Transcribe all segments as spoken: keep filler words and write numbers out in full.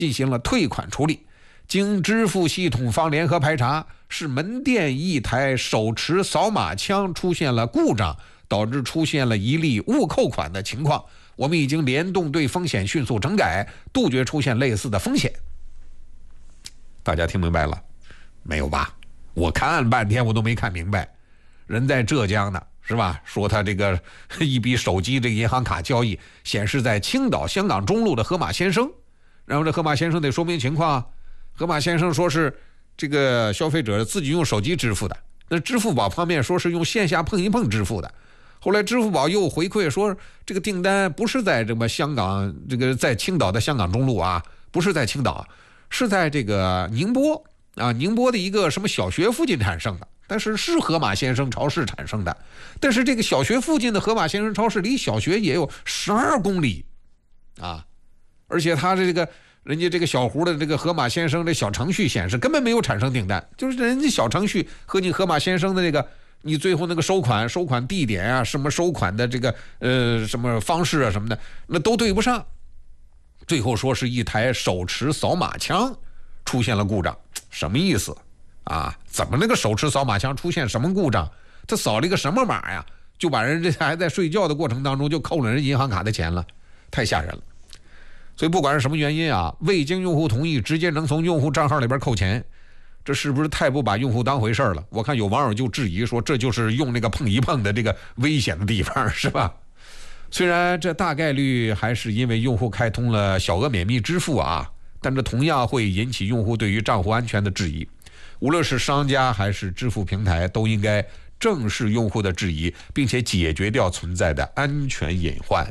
进行了退款处理。经支付系统方联合排查，是门店一台手持扫码枪出现了故障，导致出现了一例误扣款的情况。我们已经联动对风险迅速整改，杜绝出现类似的风险。大家听明白了没有吧？我看半天我都没看明白。人在浙江呢，是吧？说他这个一笔手机这个银行卡交易显示在青岛香港中路的河马先生，然后这河马先生得说明情况啊。河马先生说是这个消费者自己用手机支付的，那支付宝方面说是用线下碰一碰支付的。后来支付宝又回馈说，这个订单不是在这么香港，这个在青岛的香港中路啊，不是在青岛，是在这个宁波啊，宁波的一个什么小学附近产生的，但是是河马先生超市产生的，但是这个小学附近的河马先生超市离小学也有十二公里啊，而且他这个。人家这个小胡的这个河马先生这小程序显示根本没有产生订单，就是人家小程序和你河马先生的这个你最后那个收款收款地点啊，什么收款的这个呃什么方式啊什么的，那都对不上。最后说是一台手持扫码枪出现了故障，什么意思啊？怎么那个手持扫码枪出现什么故障？他扫了一个什么码呀？就把人这还在睡觉的过程当中就扣了人银行卡的钱了，太吓人了。所以不管是什么原因啊，未经用户同意直接能从用户账号里边扣钱，这是不是太不把用户当回事了？我看有网友就质疑说，这就是用那个碰一碰的这个危险的地方，是吧？虽然这大概率还是因为用户开通了小额免密支付啊，但这同样会引起用户对于账户安全的质疑。无论是商家还是支付平台，都应该正视用户的质疑，并且解决掉存在的安全隐患。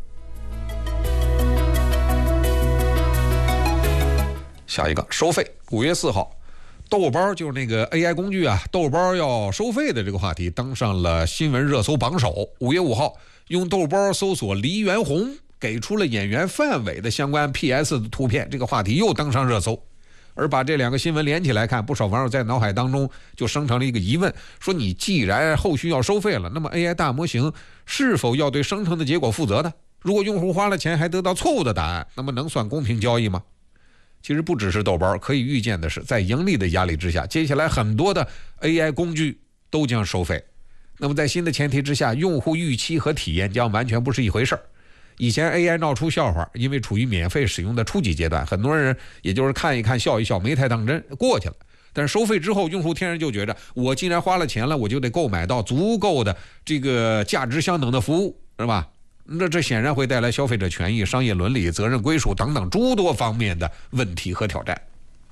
下一个收费，五月四号，豆包就是那个 A I 工具啊，豆包要收费的这个话题登上了新闻热搜榜首。五月五号，用豆包搜索黎元洪，给出了演员范伟的相关 P S 的图片，这个话题又登上热搜。而把这两个新闻连起来看，不少网友在脑海当中就生成了一个疑问，说你既然后续要收费了，那么 A I 大模型是否要对生成的结果负责呢？如果用户花了钱还得到错误的答案，那么能算公平交易吗？其实不只是豆包，可以预见的是，在盈利的压力之下，接下来很多的 A I 工具都将收费。那么在新的前提之下，用户预期和体验将完全不是一回事儿。以前 A I 闹出笑话，因为处于免费使用的初级阶段，很多人也就是看一看笑一笑，没太当真，过去了。但是收费之后，用户天然就觉着，我既然花了钱了，我就得购买到足够的这个价值相等的服务，是吧？那这显然会带来消费者权益、商业伦理、责任归属等等诸多方面的问题和挑战。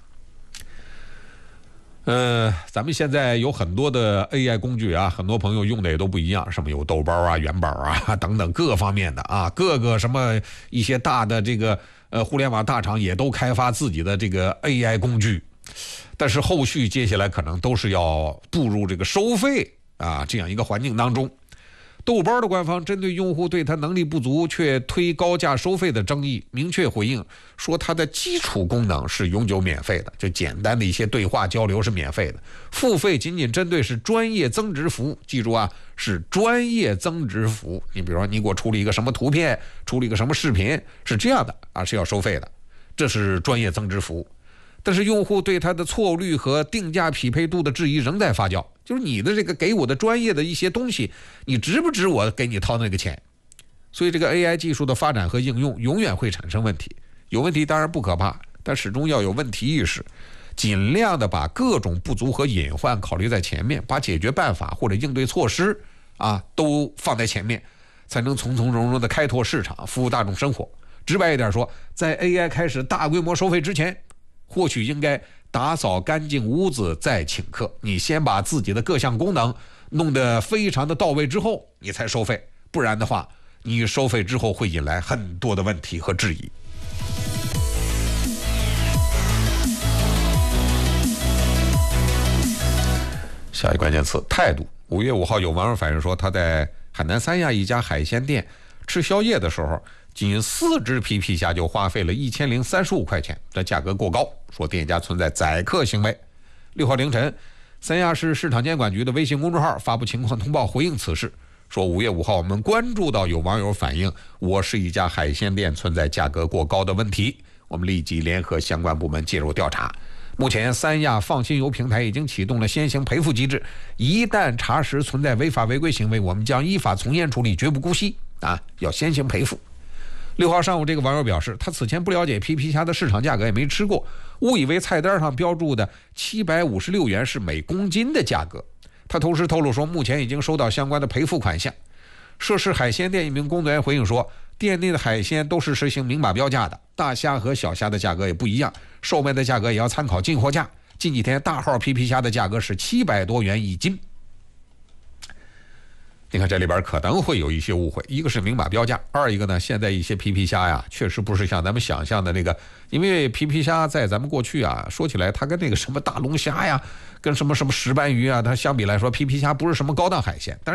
呃，咱们现在有很多的 A I 工具啊，很多朋友用的也都不一样，什么有豆包啊、元宝啊等等各方面的啊，各个什么一些大的这个呃互联网大厂也都开发自己的这个 A I 工具，但是后续接下来可能都是要步入这个收费啊这样一个环境当中。豆包的官方针对用户对他能力不足却推高价收费的争议，明确回应说，它的基础功能是永久免费的，就简单的一些对话交流是免费的，付费仅仅针对是专业增值服务。记住啊，是专业增值服务。你比如说，你给我处理一个什么图片，处理一个什么视频，是这样的啊，是要收费的，这是专业增值服务。但是用户对它的错误率和定价匹配度的质疑仍在发酵，就是你的这个给我的专业的一些东西，你值不值我给你掏那个钱？所以这个 A I 技术的发展和应用永远会产生问题。有问题当然不可怕，但始终要有问题意识，尽量的把各种不足和隐患考虑在前面，把解决办法或者应对措施啊都放在前面，才能从从容容的开拓市场，服务大众生活。直白一点说，在 A I 开始大规模收费之前，或许应该打扫干净屋子再请客，你先把自己的各项功能弄得非常的到位之后，你才收费，不然的话，你收费之后会引来很多的问题和质疑。下一关键词态度。五月五号，有网友反映说，他在海南三亚一家海鲜店吃宵夜的时候，仅四只皮皮虾就花费了一千零三十五块钱，这价格过高，说店家存在宰客行为。六号凌晨，三亚市市场监管局的微信公众号发布情况通报回应此事，说五月五号我们关注到有网友反映，我市一家海鲜店存在价格过高的问题， 我们立即联合相关部门介入调查。目前三亚放心游平台已经启动了先行赔付机制，一旦查实存在违法违规行为，我们将依法从严处理，绝不姑息啊！要先行赔付。六号上午，这个网友表示，他此前不了解皮皮虾的市场价格，也没吃过，误以为菜单上标注的七百五十六元是每公斤的价格。他同时透露说，目前已经收到相关的赔付款项。涉事海鲜店一名工作人员回应说，店内的海鲜都是实行明码标价的，大虾和小虾的价格也不一样，售卖的价格也要参考进货价。近几天大号皮皮虾的价格是七百多元一斤。你看这里边可能会有一些误会，一个是明码标价，二一个呢，现在一些皮皮虾呀，确实不是像咱们想象的那个，因为皮皮虾在咱们过去啊，说起来它跟那个什么大龙虾呀，跟什么什么石斑鱼啊，它相比来说，皮皮虾不是什么高档海鲜，但是